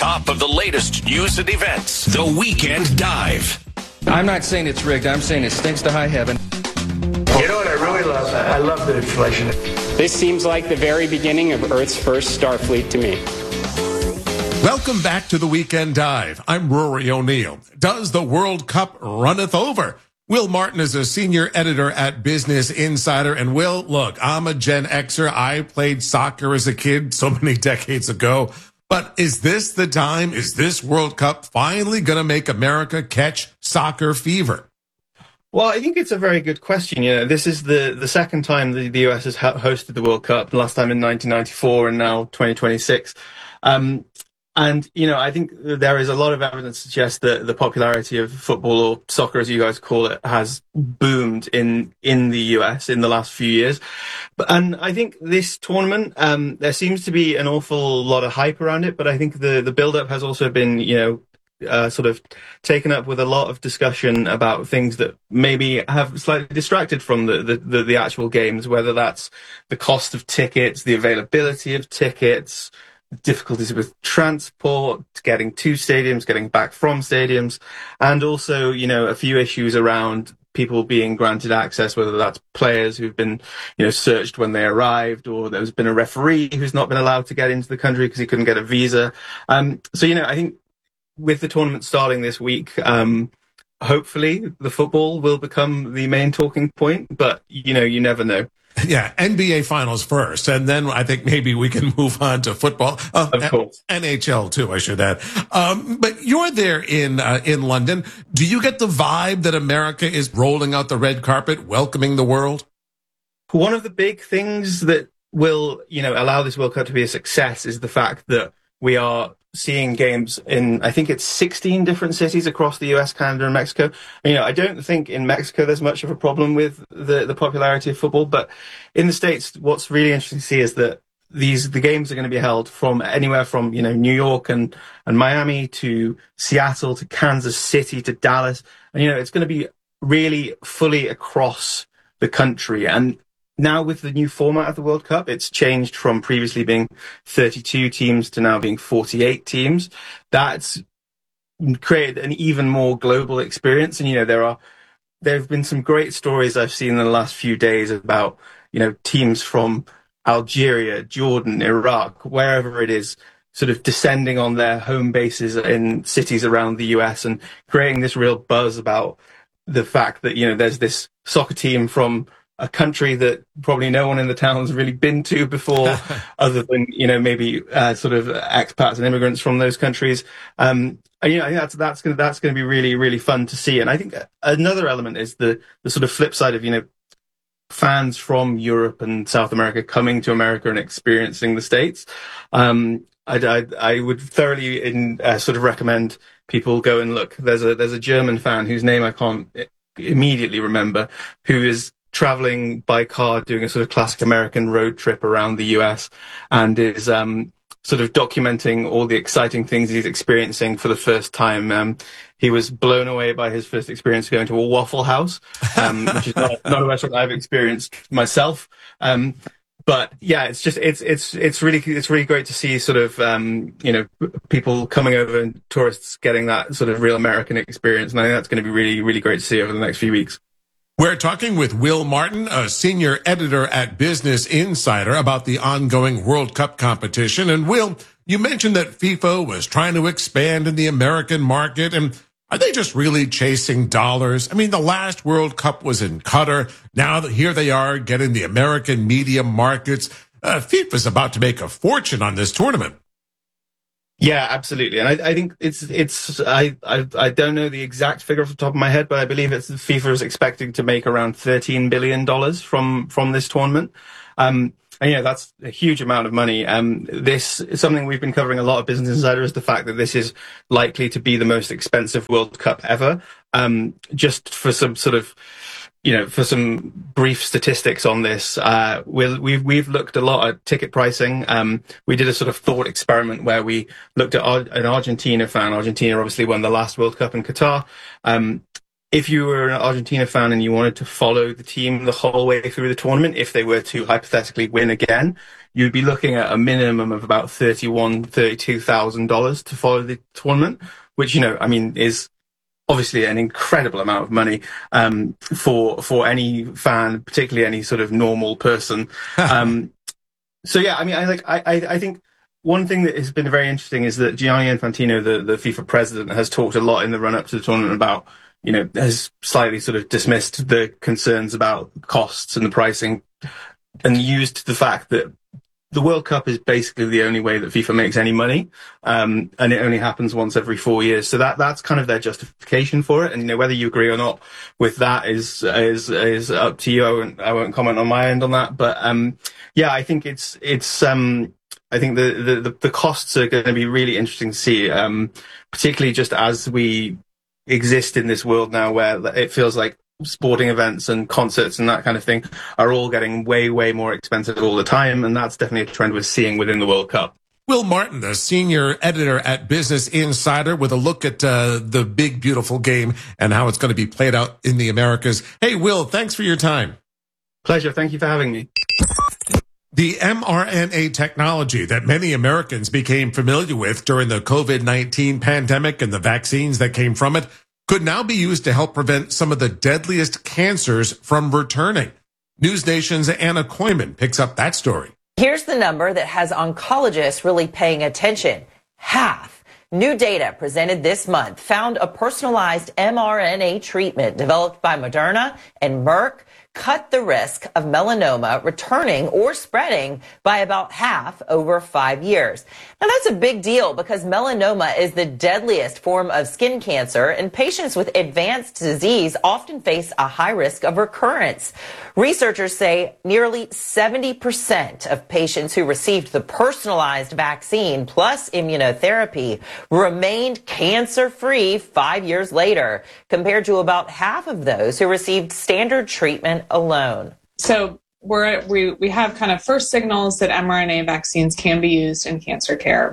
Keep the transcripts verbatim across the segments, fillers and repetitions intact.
top of the latest news and events. The Weekend Dive. I'm not saying it's rigged. I'm saying it stinks to high heaven. You know what I really love? I love the inflation. This seems like the very beginning of Earth's first Starfleet to me. Welcome back to the Weekend Dive. I'm Rory O'Neill. Does the World Cup runneth over? Will Martin is a senior editor at Business Insider. And Will, look, I'm a Gen Xer. I played soccer as a kid so many decades ago. But is this the time? Is this World Cup finally going to make America catch soccer fever? Well, I think it's a very good question. You know, this is the, the second time the, the U S has hosted the World Cup, last time in nineteen ninety-four and now twenty twenty-six. Um, and, you know, I think there is a lot of evidence to suggest that the popularity of football, or soccer as you guys call it, has boomed in, in the U S in the last few years. But, and I think this tournament, um, there seems to be an awful lot of hype around it, but I think the, the build-up has also been, you know, Uh, sort of taken up with a lot of discussion about things that maybe have slightly distracted from the, the, the, the actual games, whether that's the cost of tickets, the availability of tickets, difficulties with transport, getting to stadiums, getting back from stadiums, and also, you know, a few issues around people being granted access, whether that's players who've been, you know, searched when they arrived, or there's been a referee who's not been allowed to get into the country because he couldn't get a visa. Um, so, you know, I think with the tournament starting this week, um, hopefully the football will become the main talking point, but, you know, you never know. Yeah, N B A Finals first, and then I think maybe we can move on to football. Uh, of course. N H L, too, I should add. Um, but you're there in uh, in London. Do you get the vibe that America is rolling out the red carpet, welcoming the world? One of the big things that will, you know, allow this World Cup to be a success is the fact that we are seeing games in, I think it's sixteen different cities across the U S, Canada, and Mexico. You know, I don't think in Mexico there's much of a problem with the, the popularity of football, but in the States, what's really interesting to see is that these, the games are going to be held from anywhere from, you know, New York and, and Miami to Seattle to Kansas City to Dallas. And, you know, it's going to be really fully across the country. And now with the new format of the World Cup, it's changed from previously being thirty-two teams to now being forty-eight teams. That's created an even more global experience. And, you know, there are, there have been some great stories I've seen in the last few days about, you know, teams from Algeria, Jordan, Iraq, wherever it is, sort of descending on their home bases in cities around the U S and creating this real buzz about the fact that, you know, there's this soccer team from a country that probably no one in the town has really been to before, other than, you know, maybe uh, sort of expats and immigrants from those countries. Um, and, you know, I think that's that's going that's going to be really really fun to see. And I think another element is the the sort of flip side of, you know, fans from Europe and South America coming to America and experiencing the States. Um, I, I, I would thoroughly in, uh, sort of recommend people go and look. There's a there's a German fan whose name I can't immediately remember, who is traveling by car, doing a sort of classic American road trip around the U S, and is um, sort of documenting all the exciting things he's experiencing for the first time. Um, he was blown away by his first experience going to a Waffle House, um, which is not, not a restaurant I've experienced myself. Um, but yeah, it's just it's it's it's really it's really great to see sort of um, you know, people coming over and tourists getting that sort of real American experience, and I think that's going to be really really great to see over the next few weeks. We're talking with Will Martin, a senior editor at Business Insider, about the ongoing World Cup competition. And Will, you mentioned that FIFA was trying to expand in the American market. And are they just really chasing dollars? I mean, the last World Cup was in Qatar. Now that here they are getting the American media markets. Uh, FIFA's about to make a fortune on this tournament. Yeah, absolutely, and I, I think it's it's I, I I don't know the exact figure off the top of my head, but I believe it's FIFA is expecting to make around thirteen billion dollars from from this tournament. Um, and yeah, that's a huge amount of money. Um, this is something we've been covering a lot of Business Insider, is the fact that this is likely to be the most expensive World Cup ever. Um, just for some sort of, you know, for some brief statistics on this, uh, we'll, we've we've looked a lot at ticket pricing. Um, we did a sort of thought experiment where we looked at Ar- an Argentina fan. Argentina obviously won the last World Cup in Qatar. Um, if you were an Argentina fan and you wanted to follow the team the whole way through the tournament, if they were to hypothetically win again, you'd be looking at a minimum of about thirty-one, thirty-two thousand dollars to follow the tournament, which, you know, I mean, is obviously an incredible amount of money um, for for any fan, particularly any sort of normal person. um, so yeah, I mean, I like I, I I think. One thing that has been very interesting is that Gianni Infantino, the, the FIFA president, has talked a lot in the run-up to the tournament about, you know, has slightly sort of dismissed the concerns about costs and the pricing and used the fact that the World Cup is basically the only way that FIFA makes any money, um, and it only happens once every four years. So that that's kind of their justification for it. And, you know, whether you agree or not with that is is is up to you. I won't, I won't comment on my end on that. But um, yeah, I think it's it's. Um, I think the, the, the costs are going to be really interesting to see, um, particularly just as we exist in this world now where it feels like sporting events and concerts and that kind of thing are all getting way, way more expensive all the time. And that's definitely a trend we're seeing within the World Cup. Will Martin, the senior editor at Business Insider, with a look at uh, the big, beautiful game and how it's going to be played out in the Americas. Hey, Will, thanks for your time. Pleasure. Thank you for having me. The mRNA technology that many Americans became familiar with during the COVID nineteen pandemic and the vaccines that came from it could now be used to help prevent some of the deadliest cancers from returning. NewsNation's Anna Koyman picks up that story. Here's the number that has oncologists really paying attention. Half. New data presented this month found a personalized mRNA treatment developed by Moderna and Merck cut the risk of melanoma returning or spreading by about half over five years. Now, that's a big deal because melanoma is the deadliest form of skin cancer, and patients with advanced disease often face a high risk of recurrence. Researchers say nearly seventy percent of patients who received the personalized vaccine plus immunotherapy remained cancer-free five years later, compared to about half of those who received standard treatment alone. So we're, we we have kind of first signals that mRNA vaccines can be used in cancer care,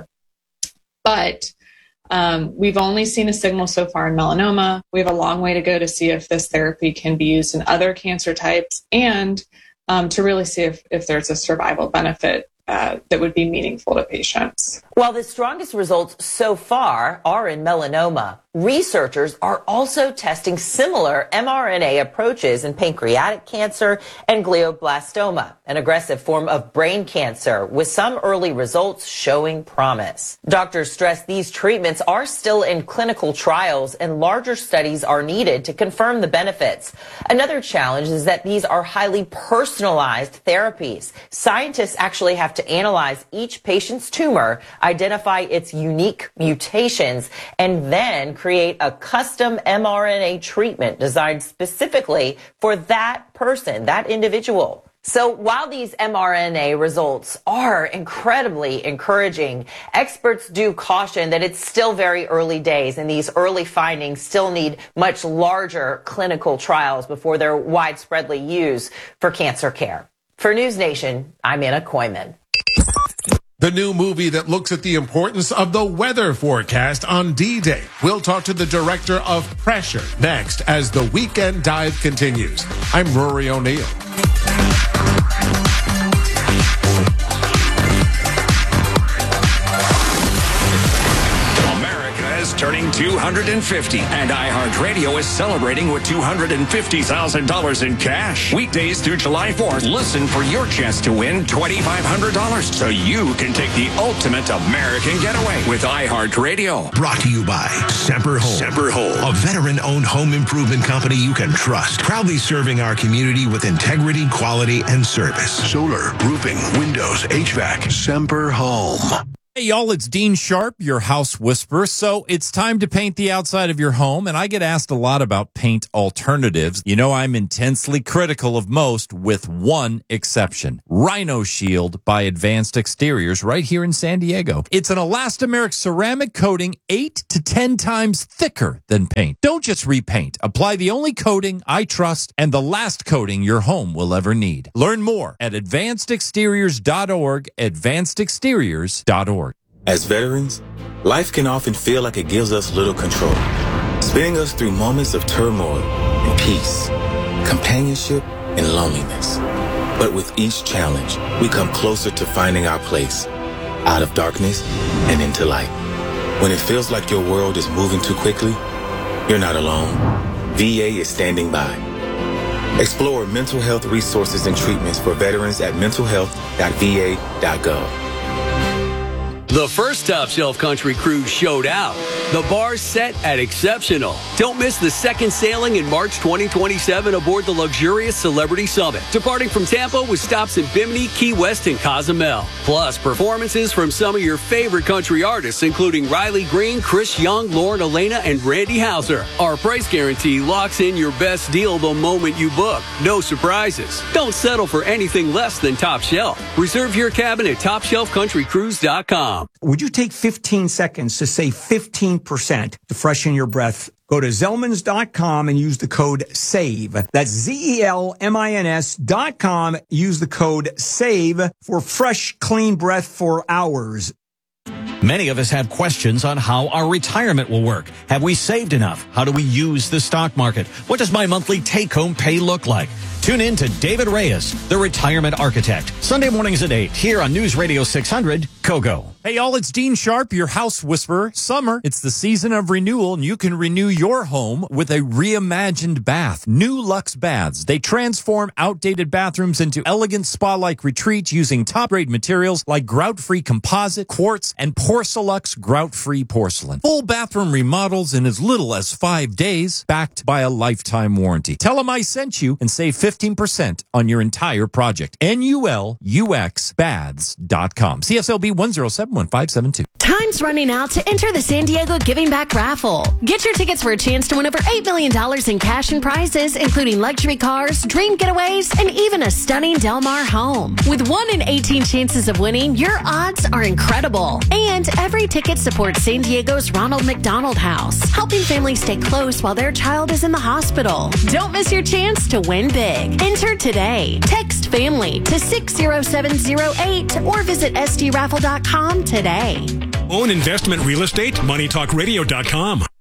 but um, we've only seen a signal so far in melanoma. We have a long way to go to see if this therapy can be used in other cancer types and um, to really see if, if there's a survival benefit uh, that would be meaningful to patients. While the strongest results so far are in melanoma, researchers are also testing similar mRNA approaches in pancreatic cancer and glioblastoma, an aggressive form of brain cancer, with some early results showing promise. Doctors stress these treatments are still in clinical trials and larger studies are needed to confirm the benefits. Another challenge is that these are highly personalized therapies. Scientists actually have to analyze each patient's tumor, identify its unique mutations, and then create a custom mRNA treatment designed specifically for that person, that individual. So while these mRNA results are incredibly encouraging, experts do caution that it's still very early days and these early findings still need much larger clinical trials before they're widespreadly used for cancer care. For NewsNation, I'm Anna Koyman. The new movie that looks at the importance of the weather forecast on D-Day. We'll talk to the director of Pressure next as the Weekend Dive continues. I'm Rory O'Neill. Turning two hundred fifty, and iHeartRadio is celebrating with two hundred fifty thousand dollars in cash. Weekdays through July fourth, listen for your chance to win twenty-five hundred dollars so you can take the ultimate American getaway with iHeartRadio. Brought to you by Semper Home. Semper Home, a veteran-owned home improvement company you can trust. Proudly serving our community with integrity, quality, and service. Solar, roofing, windows, H V A C. Semper Home. Hey, y'all, it's Dean Sharp, your house whisperer. So it's time to paint the outside of your home, and I get asked a lot about paint alternatives. You know, I'm intensely critical of most, with one exception. Rhino Shield by Advanced Exteriors right here in San Diego. It's an elastomeric ceramic coating eight to ten times thicker than paint. Don't just repaint. Apply the only coating I trust and the last coating your home will ever need. Learn more at advanced exteriors dot org, advanced exteriors dot org. As veterans, life can often feel like it gives us little control, especially bearing us through moments of turmoil and peace, companionship and loneliness. But with each challenge, we come closer to finding our place, out of darkness and into light. When it feels like your world is moving too quickly, you're not alone. V A is standing by. Explore mental health resources and treatments for veterans at mental health dot v a dot gov. The first Top Shelf Country Cruise showed out. The bar's set at exceptional. Don't miss the second sailing in March twenty twenty-seven aboard the luxurious Celebrity Summit, departing from Tampa with stops in Bimini, Key West, and Cozumel. Plus, performances from some of your favorite country artists, including Riley Green, Chris Young, Lauren Elena, and Randy Houser. Our price guarantee locks in your best deal the moment you book. No surprises. Don't settle for anything less than Top Shelf. Reserve your cabin at top shelf country cruise dot com. Would you take fifteen seconds to save fifteen percent to freshen your breath? Go to Zelmans dot com and use the code SAVE. That's Z E L M I N S dot com. Use the code SAVE for fresh, clean breath for hours. Many of us have questions on how our retirement will work. Have we saved enough? How do we use the stock market? What does my monthly take-home pay look like? Tune in to David Reyes, the Retirement Architect. Sunday mornings at eight here on News Radio six hundred, Kogo. Hey, y'all, it's Dean Sharp, your house whisperer. Summer, it's the season of renewal, and you can renew your home with a reimagined bath. New Luxe Baths. They transform outdated bathrooms into elegant spa-like retreats using top-grade materials like grout-free composite, quartz, and Porcelux grout-free porcelain. Full bathroom remodels in as little as five days, backed by a lifetime warranty. Tell them I sent you and save fifteen percent on your entire project. N U L U X baths dot com. C S L B one zero seven one five seven two. Time's running out to enter the San Diego Giving Back raffle. Get your tickets for a chance to win over eight million dollars in cash and prizes, including luxury cars, dream getaways, and even a stunning Del Mar home. With one in eighteen chances of winning, your odds are incredible. And every ticket supports San Diego's Ronald McDonald House, helping families stay close while their child is in the hospital. Don't miss your chance to win big. Enter today. Text FAMILY to six zero seven zero eight or visit S D raffle dot com today. Own investment real estate? money talk radio dot com.